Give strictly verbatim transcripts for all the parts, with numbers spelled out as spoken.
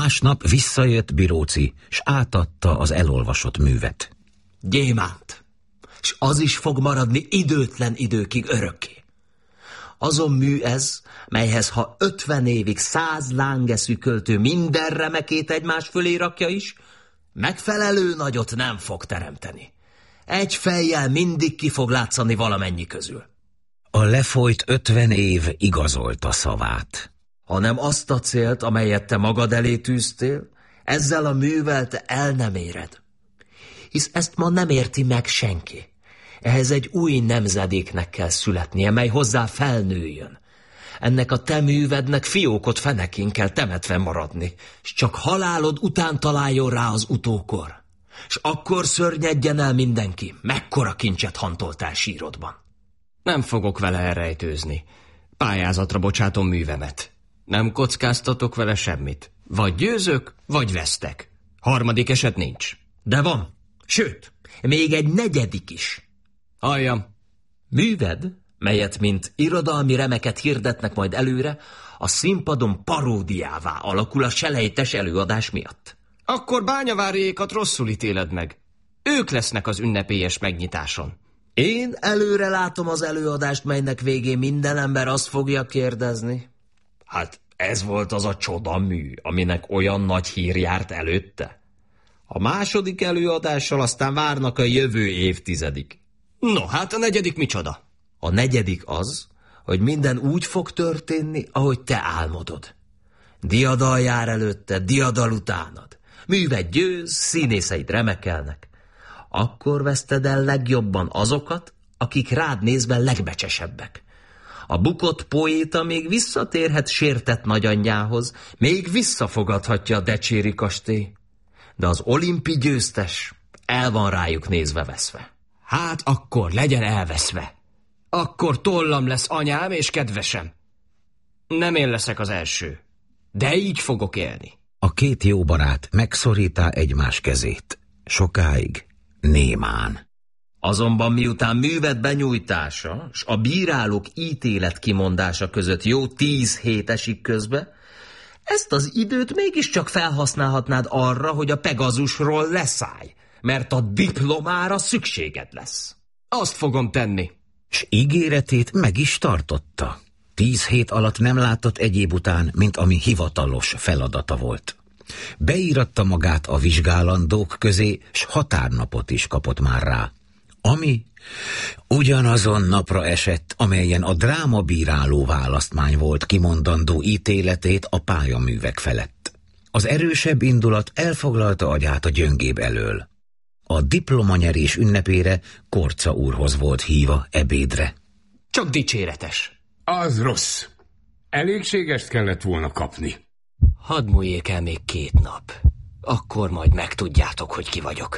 Másnap visszajött Biróci, s átadta az elolvasott művet. Gyémánt, s az is fog maradni időtlen időkig örökké. Azon mű ez, melyhez ha ötven évig száz lángeszű költő minden remekét egymás fölé rakja is, megfelelő nagyot nem fog teremteni. Egy fejjel mindig ki fog látszani valamennyi közül. A lefolyt ötven év igazolta szavát. Hanem azt a célt, amelyet te magad elé tűztél, ezzel a művel te el nem éred. Hisz ezt ma nem érti meg senki. Ehhez egy új nemzedéknek kell születnie, mely hozzá felnőjön. Ennek a te művednek fiókot fenekén kell temetve maradni, s csak halálod után találjon rá az utókor. S akkor szörnyedjen el mindenki, mekkora kincset hantoltál sírodban. Nem fogok vele elrejtőzni. Pályázatra bocsátom művemet. Nem kockáztatok vele semmit. Vagy győzök, vagy vesztek. Harmadik eset nincs. De van. Sőt, még egy negyedik is. Halljam. Műved, melyet mint irodalmi remeket hirdetnek majd előre, a színpadon paródiává alakul a selejtes előadás miatt. Akkor Bányaváriékat rosszul ítéled meg. Ők lesznek az ünnepélyes megnyitáson. Én előre látom az előadást, melynek végén minden ember azt fogja kérdezni. Hát ez volt az a csodamű, aminek olyan nagy hír járt előtte. A második előadással aztán várnak a jövő évtizedik. No, hát a negyedik micsoda? A negyedik az, hogy minden úgy fog történni, ahogy te álmodod. Diadal jár előtte, diadal utánad. Műved győz, színészeid remekelnek. Akkor veszted el legjobban azokat, akik rád nézve legbecsesebbek. A bukott poéta még visszatérhet sértett nagyanyjához, még visszafogadhatja a decséri kastély. De az olimpi győztes el van rájuk nézve veszve. Hát akkor legyen elveszve. Akkor tollam lesz anyám és kedvesem. Nem én leszek az első, de így fogok élni. A két jó barát megszorítá egymás kezét. Sokáig némán. Azonban miután műved benyújtása, s a bírálók ítélet kimondása között jó tíz hét esik közbe, ezt az időt mégiscsak felhasználhatnád arra, hogy a Pegazusról leszállj, mert a diplomára szükséged lesz. Azt fogom tenni. S ígéretét meg is tartotta. Tíz hét alatt nem látott egyéb után, mint ami hivatalos feladata volt. Beíratta magát a vizsgálandók közé, s határnapot is kapott már rá. Ami ugyanazon napra esett, amelyen a drámabíráló választmány volt kimondandó ítéletét a pályaművek felett. Az erősebb indulat elfoglalta agyát a gyöngébb elől. A diplomanyerés ünnepére Korcza úrhoz volt híva ebédre. Csak dicséretes. Az rossz. Elégségest kellett volna kapni. Hadd múljék el még két nap. Akkor majd megtudjátok, hogy ki vagyok.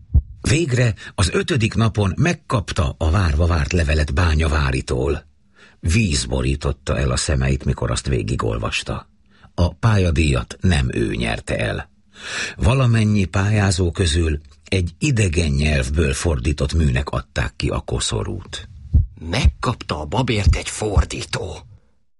Végre az ötödik napon megkapta a várva várt levelet Bányaváritól. Víz borította el a szemeit, mikor azt végigolvasta. A pályadíjat nem ő nyerte el. Valamennyi pályázó közül egy idegen nyelvből fordított műnek adták ki a koszorút. Megkapta a babért egy fordító.